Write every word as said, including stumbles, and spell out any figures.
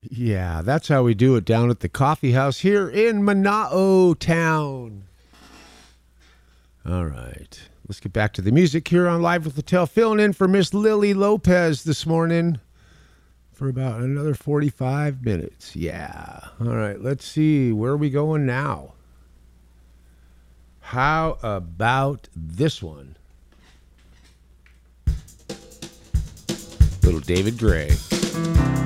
Yeah, that's how we do it down at the coffee house here in Manao Town. All right. Let's get back to the music here on Live with Littell. Filling in for Miss Lily Lopez this morning for about another forty-five minutes. Yeah. All right. Let's see. Where are we going now? How about this one? Little David Gray.